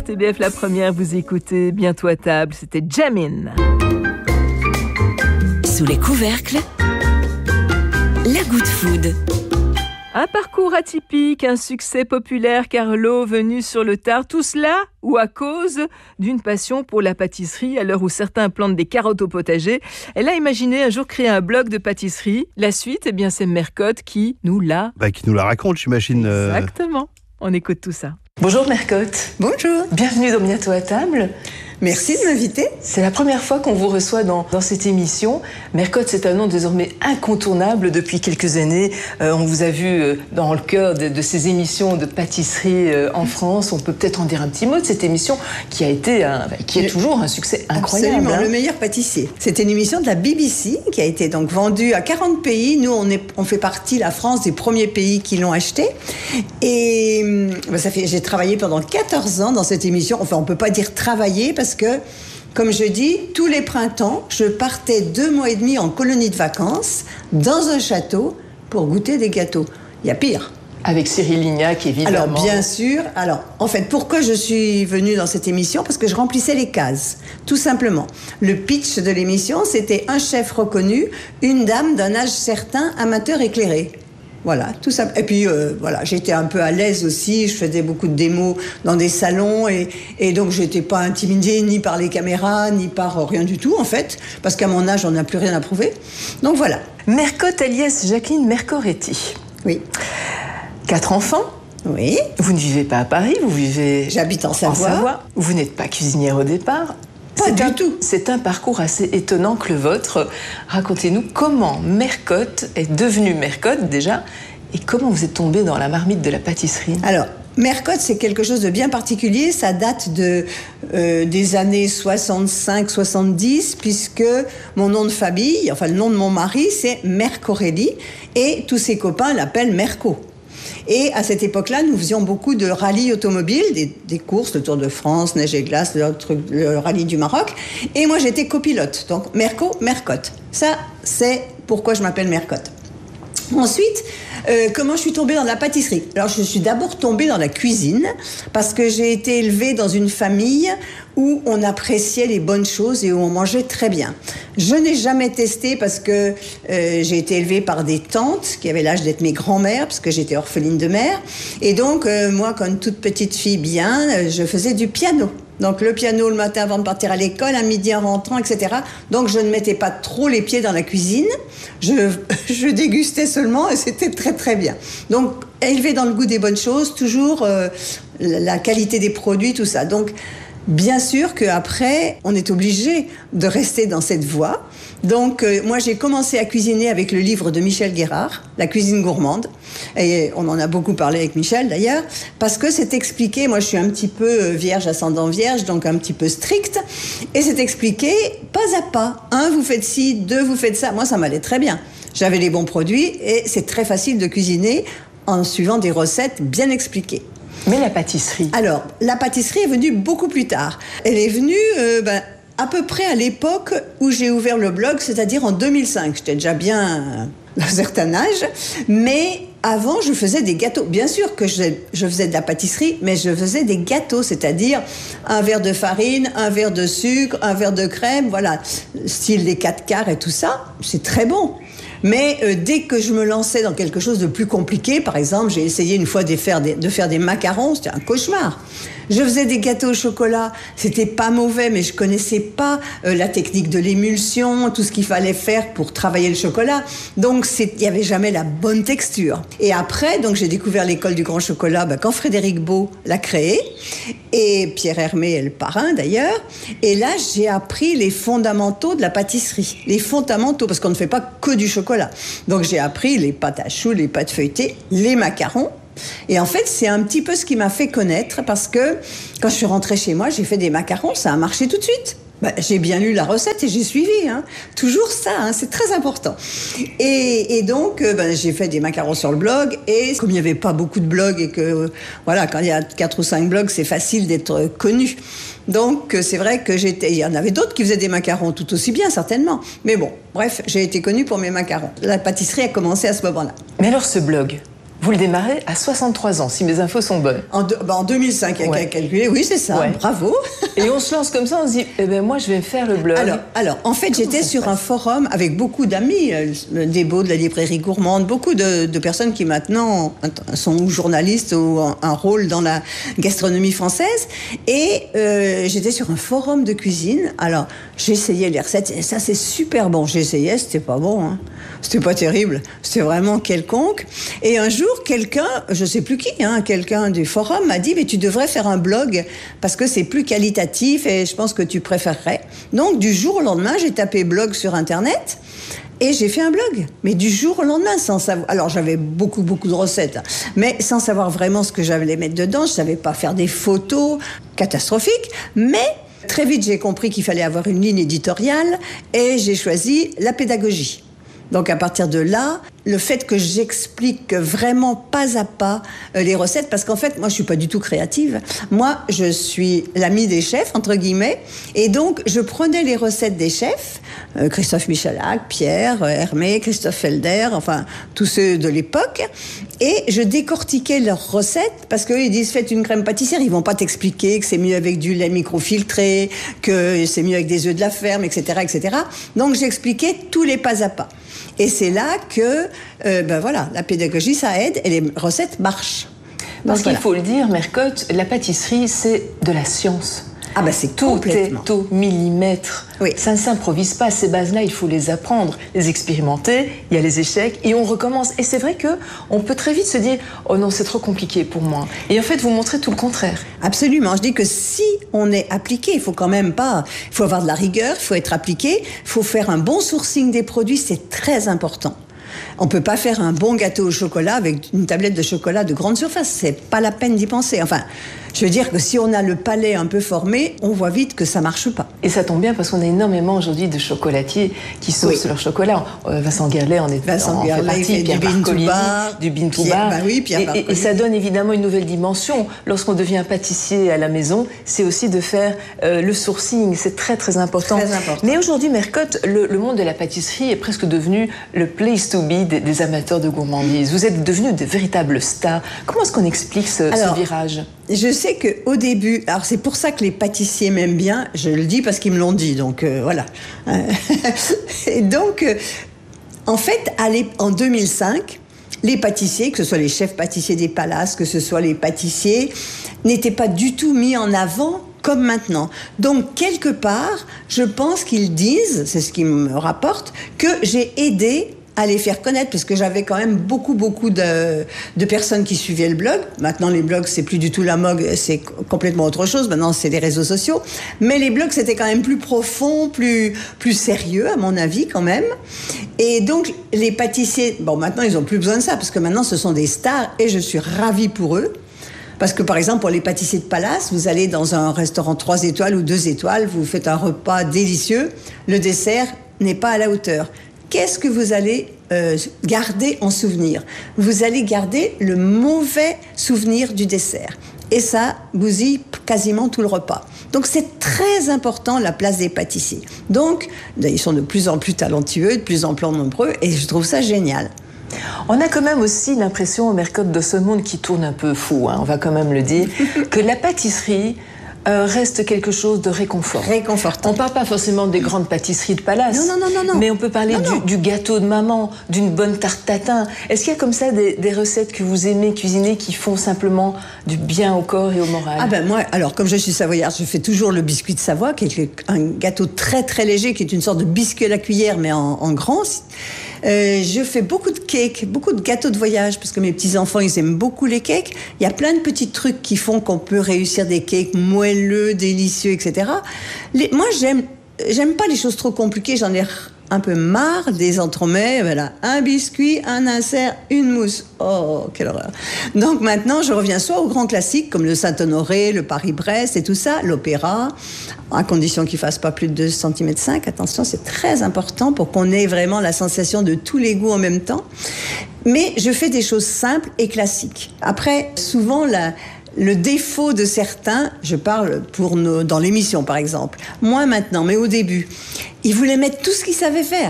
TBF La Première, vous écoutez Bientôt à table, c'était Jamin. Sous les couvercles, la Good Food. Un parcours atypique, un succès populaire, Carlo venu sur le tard, tout cela ou à cause d'une passion pour la pâtisserie. À l'heure où certains plantent des carottes au potager, elle a imaginé un jour créer un blog de pâtisserie. La suite, eh bien, c'est Mercotte qui nous la raconte, j'imagine. Exactement. On écoute tout ça. Bonjour Mercotte. Bonjour. Bienvenue dans Bientôt à table. Merci de m'inviter. C'est la première fois qu'on vous reçoit dans cette émission. Mercotte, c'est un nom désormais incontournable depuis quelques années. On vous a vu dans le cœur de ces émissions de pâtisserie en France. On peut peut-être en dire un petit mot de cette émission qui est toujours un succès incroyable. Absolument, le meilleur pâtissier. C'était une émission de la BBC qui a été donc vendue à 40 pays. Nous, on fait partie, la France, des premiers pays qui l'ont acheté. Et j'ai travaillé pendant 14 ans dans cette émission. Enfin, on peut pas dire travailler parce que, comme je dis, tous les printemps, je partais 2 mois et demi en colonie de vacances dans un château pour goûter des gâteaux. Il y a pire. Avec Cyril Lignac, évidemment. Alors, bien sûr. Alors, en fait, pourquoi je suis venue dans cette émission ? Parce que je remplissais les cases, tout simplement. Le pitch de l'émission, c'était un chef reconnu, une dame d'un âge certain, amateur éclairé. Voilà, tout ça. Et puis, j'étais un peu à l'aise aussi. Je faisais beaucoup de démos dans des salons et donc je n'étais pas intimidée ni par les caméras, ni par rien du tout, en fait, parce qu'à mon âge, on n'a plus rien à prouver. Donc voilà. Mercotte alias Jacqueline Mercoretti. Oui. 4 enfants. Oui. Vous ne vivez pas à Paris, vous vivez... J'habite en Savoie. Vous n'êtes pas cuisinière au départ. Pas du tout. C'est un parcours assez étonnant que le vôtre. Racontez-nous comment Mercotte est devenue Mercotte déjà et comment vous êtes tombée dans la marmite de la pâtisserie. Alors, Mercotte, c'est quelque chose de bien particulier. Ça date des années 65-70 puisque mon nom de famille, enfin le nom de mon mari, c'est Mercorelli et tous ses copains l'appellent Merco. Et à cette époque-là, nous faisions beaucoup de rallyes automobiles, des courses, le Tour de France, neige et glace, le rallye du Maroc. Et moi, j'étais copilote. Donc, Mercotte. Ça, c'est pourquoi je m'appelle Mercotte. Ensuite, comment je suis tombée dans la pâtisserie ? Alors, je suis d'abord tombée dans la cuisine parce que j'ai été élevée dans une famille où on appréciait les bonnes choses et où on mangeait très bien. Je n'ai jamais testé parce que j'ai été élevée par des tantes qui avaient l'âge d'être mes grands-mères parce que j'étais orpheline de mère. Et donc, moi, comme toute petite fille bien, je faisais du piano. Donc le piano le matin avant de partir à l'école, à midi en rentrant, etc. Donc je ne mettais pas trop les pieds dans la cuisine. Je dégustais seulement et c'était très très bien. Donc élevé dans le goût des bonnes choses, toujours la qualité des produits, tout ça. Donc bien sûr qu'après, on est obligé de rester dans cette voie. Donc, moi, j'ai commencé à cuisiner avec le livre de Michel Guérard, La cuisine gourmande. Et on en a beaucoup parlé avec Michel, d'ailleurs, parce que c'est expliqué. Moi, je suis un petit peu vierge, ascendant vierge, donc un petit peu stricte. Et c'est expliqué pas à pas. 1, vous faites ci, 2, vous faites ça. Moi, ça m'allait très bien. J'avais les bons produits et c'est très facile de cuisiner en suivant des recettes bien expliquées. Mais la pâtisserie ? Alors, la pâtisserie est venue beaucoup plus tard. Elle est venue à peu près à l'époque où j'ai ouvert le blog, c'est-à-dire en 2005. J'étais déjà bien d'un certain âge, mais avant, je faisais des gâteaux. Bien sûr que je faisais de la pâtisserie, mais je faisais des gâteaux, c'est-à-dire un verre de farine, un verre de sucre, un verre de crème, voilà, style des 4 quarts et tout ça, c'est très bon. Mais dès que je me lançais dans quelque chose de plus compliqué, par exemple, j'ai essayé une fois de faire des macarons, c'était un cauchemar. Je faisais des gâteaux au chocolat, c'était pas mauvais, mais je connaissais pas la technique de l'émulsion, tout ce qu'il fallait faire pour travailler le chocolat. Donc, il y avait jamais la bonne texture. Et après, donc, j'ai découvert l'école du grand chocolat quand Frédéric Beau l'a créée, et Pierre Hermé est le parrain d'ailleurs. Et là, j'ai appris les fondamentaux de la pâtisserie. Les fondamentaux, parce qu'on ne fait pas que du chocolat. Donc, j'ai appris les pâtes à choux, les pâtes feuilletées, les macarons. Et en fait, c'est un petit peu ce qui m'a fait connaître parce que quand je suis rentrée chez moi, j'ai fait des macarons, ça a marché tout de suite. J'ai bien lu la recette et j'ai suivi. Toujours ça, c'est très important. Et donc, j'ai fait des macarons sur le blog. Et comme il n'y avait pas beaucoup de blogs et que, voilà, quand il y a 4 ou 5 blogs, c'est facile d'être connu. Donc, c'est vrai que il y en avait d'autres qui faisaient des macarons tout aussi bien, certainement. Mais bon, bref, j'ai été connue pour mes macarons. La pâtisserie a commencé à ce moment-là. Mais alors, ce blog, Vous le démarrez à 63 ans, si mes infos sont bonnes. En 2005, il y a qu'à calculer. Oui, c'est ça. Ouais. Bravo. Et on se lance comme ça, on se dit, moi, je vais me faire le blog. Alors en fait, j'étais sur un forum avec beaucoup d'amis, des beaux de la librairie gourmande, beaucoup de personnes qui maintenant sont journalistes ou un rôle dans la gastronomie française. Et j'étais sur un forum de cuisine. Alors, j'essayais les recettes. Et ça, c'est super bon. J'essayais, c'était pas bon. Hein. C'était pas terrible. C'était vraiment quelconque. Et un jour, quelqu'un, je sais plus qui, quelqu'un du forum m'a dit, mais tu devrais faire un blog parce que c'est plus qualitatif et je pense que tu préférerais. Donc, du jour au lendemain, j'ai tapé blog sur Internet. Et j'ai fait un blog, mais du jour au lendemain, sans savoir... Alors, j'avais beaucoup de recettes, mais sans savoir vraiment ce que j'allais mettre dedans. Je savais pas faire des photos catastrophiques, mais très vite, j'ai compris qu'il fallait avoir une ligne éditoriale et j'ai choisi la pédagogie. Donc, à partir de là, le fait que j'explique vraiment pas à pas les recettes, parce qu'en fait, moi, je suis pas du tout créative. Moi, je suis l'amie des chefs, entre guillemets, et donc, je prenais les recettes des chefs, Christophe Michalak, Pierre, Hermé, Christophe Felder, enfin, tous ceux de l'époque, et je décortiquais leurs recettes, parce qu'eux, ils disent, faites une crème pâtissière, ils vont pas t'expliquer que c'est mieux avec du lait microfiltré, que c'est mieux avec des œufs de la ferme, etc., etc. Donc, j'expliquais tous les pas à pas. Et c'est là que, la pédagogie, ça aide et les recettes marchent. Parce qu'il faut le dire, Mercotte, la pâtisserie, c'est de la science. Ah ben c'est complètement. Tout est au millimètre. Oui. Ça ne s'improvise pas. Ces bases-là, il faut les apprendre, les expérimenter. Il y a les échecs et on recommence. Et c'est vrai qu'on peut très vite se dire « Oh non, c'est trop compliqué pour moi ». Et en fait, vous montrez tout le contraire. Absolument. Je dis que si on est appliqué, il faut quand même pas... Il faut avoir de la rigueur, il faut être appliqué, il faut faire un bon sourcing des produits, c'est très important. On peut pas faire un bon gâteau au chocolat avec une tablette de chocolat de grande surface. C'est pas la peine d'y penser. Enfin, je veux dire que si on a le palais un peu formé, on voit vite que ça marche pas. Et ça tombe bien parce qu'on a énormément aujourd'hui de chocolatiers qui sourcent leur chocolat. Vincent Guerlet en fait partie, Pierre Barcolini, du Bean to Bar. Et ça donne évidemment une nouvelle dimension. Lorsqu'on devient pâtissier à la maison, c'est aussi de faire le sourcing. C'est très très important. Très important. Mais aujourd'hui, Mercotte, le monde de la pâtisserie est presque devenu le place to be des amateurs de gourmandise. Vous êtes devenus de véritables stars. Comment est-ce qu'on explique ce virage ? Je sais qu'au début, alors c'est pour ça que les pâtissiers m'aiment bien, je le dis parce qu'ils me l'ont dit, donc voilà. Et donc, en fait, en 2005, les pâtissiers, que ce soit les chefs pâtissiers des palaces, que ce soit les pâtissiers, n'étaient pas du tout mis en avant comme maintenant. Donc, quelque part, je pense qu'ils disent, c'est ce qu'ils me rapportent, que j'ai aidé à les faire connaître, parce que j'avais quand même beaucoup de personnes qui suivaient le blog. Maintenant, les blogs, c'est plus du tout la mode, c'est complètement autre chose. Maintenant, c'est les réseaux sociaux. Mais les blogs, c'était quand même plus profond, plus sérieux, à mon avis, quand même. Et donc, les pâtissiers, maintenant, ils ont plus besoin de ça, parce que maintenant, ce sont des stars, et je suis ravie pour eux. Parce que, par exemple, pour les pâtissiers de palace, vous allez dans un restaurant 3 étoiles ou 2 étoiles, vous faites un repas délicieux, le dessert n'est pas à la hauteur. Qu'est-ce que vous allez garder en souvenir ? Vous allez garder le mauvais souvenir du dessert. Et ça bousille quasiment tout le repas. Donc c'est très important la place des pâtissiers. Donc ils sont de plus en plus talentueux, de plus en plus nombreux, et je trouve ça génial. On a quand même aussi l'impression, Mercotte, de ce monde qui tourne un peu fou, on va quand même le dire, que la pâtisserie reste quelque chose de réconfortant. On ne parle pas forcément des grandes pâtisseries de palace. Non. Mais on peut parler du gâteau de maman, d'une bonne tarte tatin. Est-ce qu'il y a comme ça des recettes que vous aimez cuisiner qui font simplement du bien au corps et au moral ? Ah ben moi, alors comme je suis savoyarde, je fais toujours le biscuit de Savoie, qui est un gâteau très très léger, qui est une sorte de biscuit à la cuillère, mais en grand. Je fais beaucoup de cakes, beaucoup de gâteaux de voyage, parce que mes petits-enfants, ils aiment beaucoup les cakes. Il y a plein de petits trucs qui font qu'on peut réussir des cakes moelleux, délicieux, etc. Moi, j'aime pas les choses trop compliquées, j'en ai un peu marre des entremets. Voilà, un biscuit, un insert, une mousse. Oh, quelle horreur. Donc maintenant, je reviens soit aux grands classiques, comme le Saint-Honoré, le Paris-Brest et tout ça, l'opéra, à condition qu'il ne fasse pas plus de 2,5 cm. Attention, c'est très important pour qu'on ait vraiment la sensation de tous les goûts en même temps. Mais je fais des choses simples et classiques. Après, souvent, le défaut de certains, je parle dans l'émission par exemple, moi maintenant, mais au début, ils voulaient mettre tout ce qu'ils savaient faire.